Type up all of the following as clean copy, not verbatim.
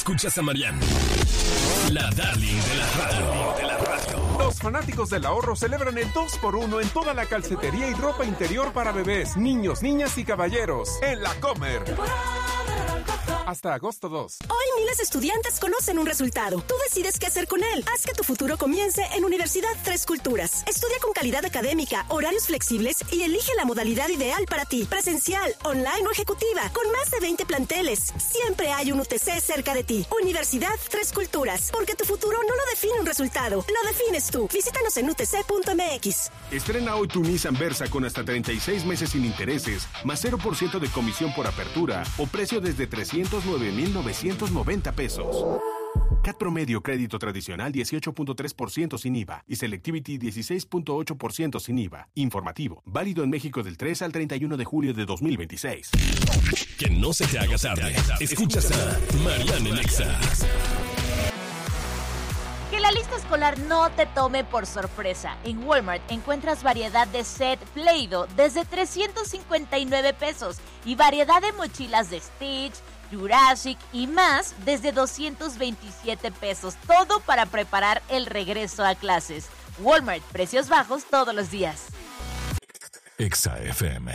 Escuchas a Marianne, la darling de la radio. Los fanáticos del ahorro celebran el 2x1 en toda la calcetería y ropa interior para bebés, niños, niñas y caballeros. En La Comer. Hasta agosto 2. Hoy miles de estudiantes conocen un resultado. Tú decides qué hacer con él. Haz que tu futuro comience en Universidad Tres Culturas. Estudia con calidad académica, horarios flexibles y elige la modalidad ideal para ti. Presencial, online o ejecutiva, con más de 20 planteles. Siempre hay un UTC cerca de ti. Universidad Tres Culturas. Porque tu futuro no lo define un resultado, lo defines tú. Visítanos en utc.mx. Estrena hoy tu Nissan Versa con hasta 36 meses sin intereses, más 0% de comisión por apertura o precio desde 309,990 pesos. CAT promedio crédito tradicional 18.3% sin IVA y Selectivity 16.8% sin IVA. Informativo. Válido en México del 3 al 31 de julio de 2026. Que no se te haga tarde. Escuchas a Marianne en Exa. Que la lista escolar no te tome por sorpresa. En Walmart encuentras variedad de set Play-Doh desde 359 pesos y variedad de mochilas de Stitch, Jurassic y más desde 227 pesos. Todo para preparar el regreso a clases. Walmart, precios bajos todos los días. Exa FM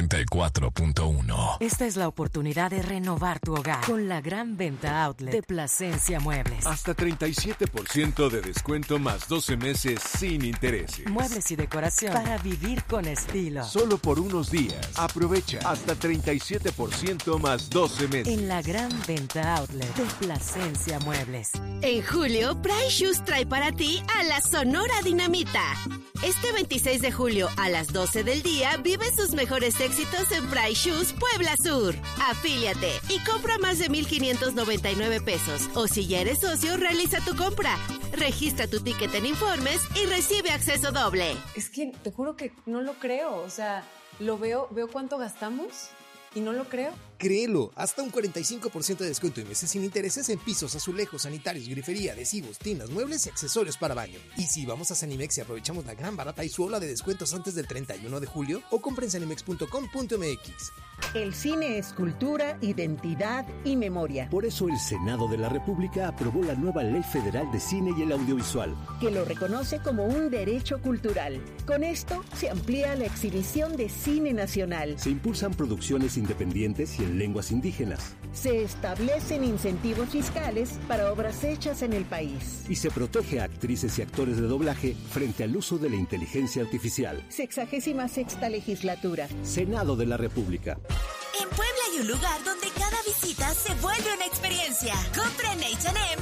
94.1. Esta es la oportunidad de renovar tu hogar con la gran venta outlet de Plasencia Muebles. Hasta 37% de descuento más 12 meses sin intereses. Muebles y decoración para vivir con estilo. Solo por unos días. Aprovecha hasta 37% más 12 meses. En la gran venta outlet de Plasencia Muebles. En julio, Price Shoes trae para ti a la Sonora Dinamita. Este 26 de julio a las 12 del día vive sus mejores éxitos en Price Shoes Puebla Sur. Afíliate y compra más de 1,599 pesos. O si ya eres socio, realiza tu compra. Registra tu ticket en Informes y recibe acceso doble. Es que te juro que no lo creo. O sea, lo veo cuánto gastamos y no lo creo. Créelo, hasta un 45% de descuento y meses sin intereses en pisos, azulejos, sanitarios, grifería, adhesivos, tinas, muebles y accesorios para baño. Y si vamos a Sanimex y aprovechamos la gran barata y su ola de descuentos antes del 31 de julio, o compren sanimex.com.mx. El cine es cultura, identidad y memoria. Por eso el Senado de la República aprobó la nueva Ley Federal de Cine y el Audiovisual, que lo reconoce como un derecho cultural. Con esto se amplía la exhibición de cine nacional. Se impulsan producciones independientes y en lenguas indígenas. Se establecen incentivos fiscales para obras hechas en el país. Y se protege a actrices y actores de doblaje frente al uso de la inteligencia artificial. 66ª legislatura. Senado de la República. En Puebla hay un lugar donde cada visita se vuelve una experiencia. Compra en H&M